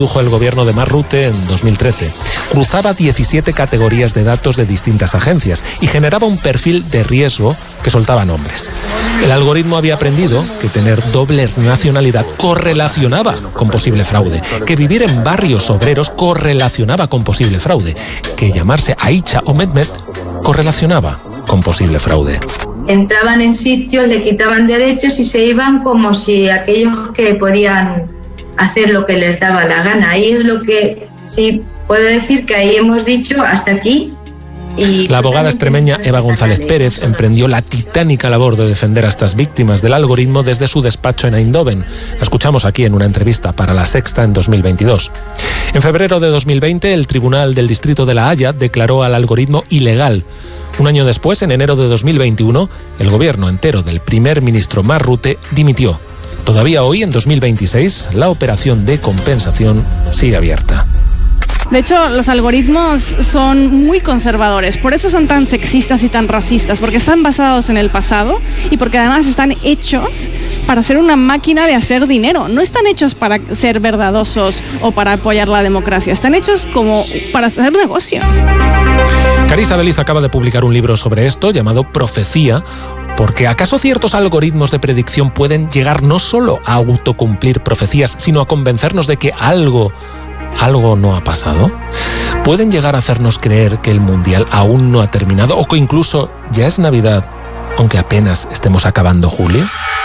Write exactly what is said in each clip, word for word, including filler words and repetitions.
Produjo el gobierno de Mark Rutte en dos mil trece. Cruzaba diecisiete categorías de datos de distintas agencias y generaba un perfil de riesgo que soltaba nombres. El algoritmo había aprendido que tener doble nacionalidad correlacionaba con posible fraude, que vivir en barrios obreros correlacionaba con posible fraude, que llamarse Aicha o Mehmet correlacionaba con posible fraude. Entraban en sitios, le quitaban derechos y se iban como si aquellos que podían hacer lo que les daba la gana. Ahí es lo que sí puedo decir, que ahí hemos dicho hasta aquí. Y la abogada extremeña Eva González Pérez emprendió la titánica labor de defender a estas víctimas del algoritmo desde su despacho en Eindhoven. La escuchamos aquí en una entrevista para La Sexta en dos mil veintidós. En febrero de dos mil veinte, el Tribunal del Distrito de La Haya declaró al algoritmo ilegal. Un año después, en enero de dos mil veintiuno, el gobierno entero del primer ministro Mark Rutte dimitió. Todavía hoy, en dos mil veintiséis, la operación de compensación sigue abierta. De hecho, los algoritmos son muy conservadores, por eso son tan sexistas y tan racistas, porque están basados en el pasado y porque además están hechos para ser una máquina de hacer dinero. No están hechos para ser verdadosos o para apoyar la democracia, están hechos como para hacer negocio. Carissa Beliz acaba de publicar un libro sobre esto llamado Profecía, porque ¿acaso ciertos algoritmos de predicción pueden llegar no solo a autocumplir profecías, sino a convencernos de que algo, algo no ha pasado? ¿Pueden llegar a hacernos creer que el Mundial aún no ha terminado o que incluso ya es Navidad, aunque apenas estemos acabando julio?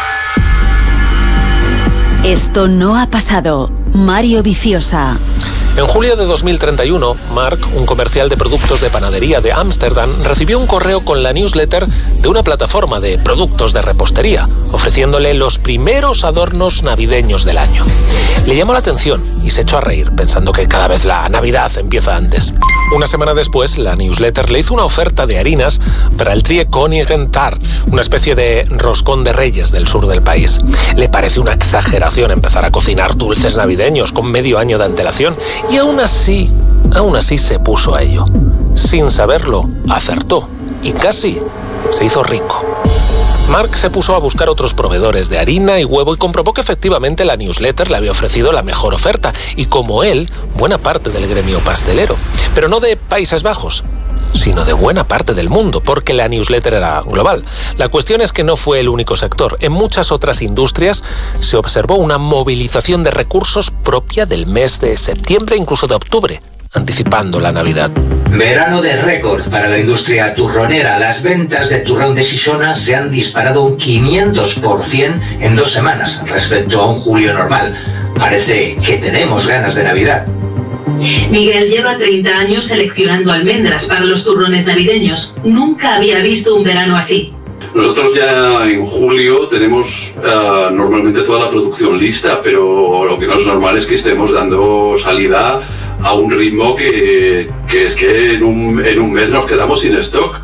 Esto no ha pasado. Mario Viciosa. En julio de dos mil treinta y uno, Mark, un comercial de productos de panadería de Ámsterdam, recibió un correo con la newsletter de una plataforma de productos de repostería, ofreciéndole los primeros adornos navideños del año. Le llamó la atención y se echó a reír, pensando que cada vez la Navidad empieza antes. Una semana después, la newsletter le hizo una oferta de harinas para el Trie Koningen Tart, una especie de roscón de reyes del sur del país. Le pareció una exageración empezar a cocinar dulces navideños con medio año de antelación, y aún así, aún así se puso a ello. Sin saberlo, acertó y casi se hizo rico. Mark se puso a buscar otros proveedores de harina y huevo y comprobó que efectivamente la newsletter le había ofrecido la mejor oferta y, como él, buena parte del gremio pastelero. Pero no de Países Bajos, sino de buena parte del mundo, porque la newsletter era global. La cuestión es que no fue el único sector. En muchas otras industrias se observó una movilización de recursos propia del mes de septiembre, incluso de octubre, anticipando la Navidad. Verano de récord para la industria turronera. Las ventas de turrón de Xixona se han disparado un quinientos por ciento en dos semanas respecto a un julio normal. Parece que tenemos ganas de Navidad. Miguel lleva treinta años seleccionando almendras para los turrones navideños. Nunca había visto un verano así. Nosotros ya en julio tenemos uh, normalmente toda la producción lista, pero lo que no es normal es que estemos dando salida a un ritmo que, que es que en un, en un mes nos quedamos sin stock.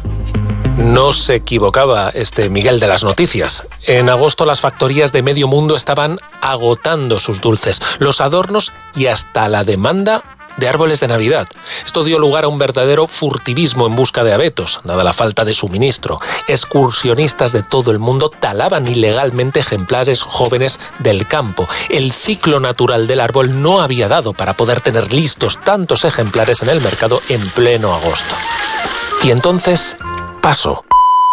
No se equivocaba este Miguel de las noticias. En agosto las factorías de medio mundo estaban agotando sus dulces, los adornos y hasta la demanda de árboles de Navidad. Esto dio lugar a un verdadero furtivismo en busca de abetos, dada la falta de suministro. Excursionistas de todo el mundo talaban ilegalmente ejemplares jóvenes del campo. El ciclo natural del árbol no había dado para poder tener listos tantos ejemplares en el mercado en pleno agosto. Y entonces pasó.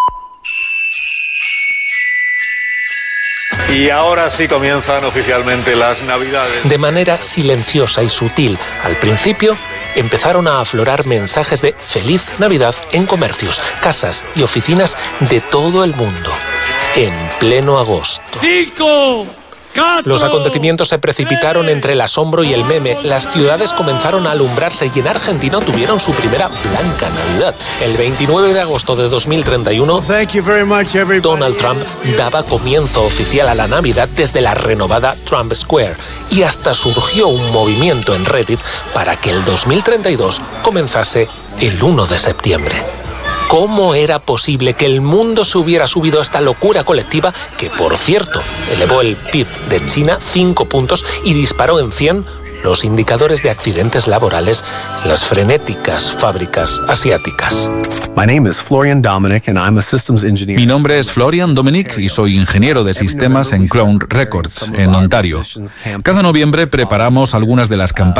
Y ahora sí comienzan oficialmente las Navidades. De manera silenciosa y sutil, al principio empezaron a aflorar mensajes de Feliz Navidad en comercios, casas y oficinas de todo el mundo, en pleno agosto. ¡Cinco! Los acontecimientos se precipitaron entre el asombro y el meme. Las ciudades comenzaron a alumbrarse y en Argentina tuvieron su primera blanca Navidad. El veintinueve de agosto de dos mil treinta y uno, Donald Trump daba comienzo oficial a la Navidad desde la renovada Trump Square. Y hasta surgió un movimiento en Reddit para que el dos mil treinta y dos comenzase el uno de septiembre. ¿Cómo era posible que el mundo se hubiera subido a esta locura colectiva que, por cierto, elevó el P I B de China cinco puntos y disparó en cien los indicadores de accidentes laborales en las frenéticas fábricas asiáticas. My name is Florian Dominic and I'm a systems engineer. Mi nombre es Florian Dominic y soy ingeniero de sistemas en Crown Records, en Ontario. Cada noviembre preparamos algunas de las campañas